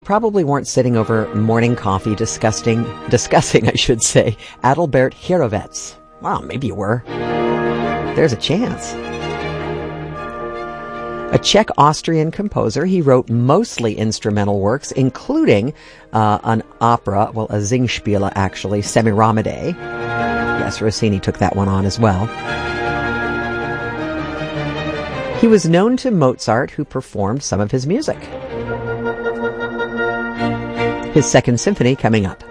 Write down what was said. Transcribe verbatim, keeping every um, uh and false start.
Probably weren't sitting over morning coffee discussing, discussing, I should say, Adalbert Hierovitz. Wow, maybe you were. There's a chance. A Czech-Austrian composer, he wrote mostly instrumental works, including uh, an opera, well, a Singspiel, actually, Semiramide. Yes, Rossini took that one on as well. He was known to Mozart, who performed some of his music. His Second Symphony coming up.